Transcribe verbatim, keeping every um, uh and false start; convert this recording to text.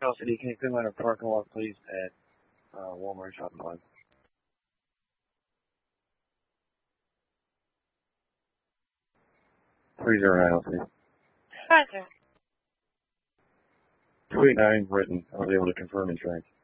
City, can you clear my parking lot, please, at uh, Walmart Shopping Plaza? three zero nine, please. Roger. two eight nine, written. I was able to confirm insurance.